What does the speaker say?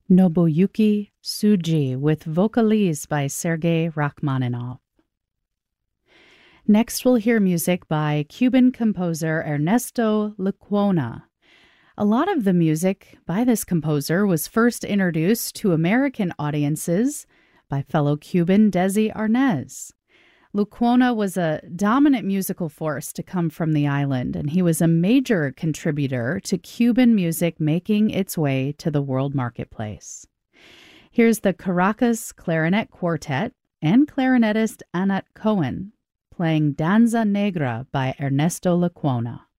Nobuyuki Tsuji with Vocalise by Sergei Rachmaninoff. Next, we'll hear music by Cuban composer Ernesto Lecuona. A lot of the music by this composer was first introduced to American audiences by fellow Cuban Desi Arnaz. Lecuona was a dominant musical force to come from the island, and he was a major contributor to Cuban music making its way to the world marketplace. Here's the Caracas Clarinet Quartet and clarinetist Anat Cohen playing Danza Negra by Ernesto Lecuona.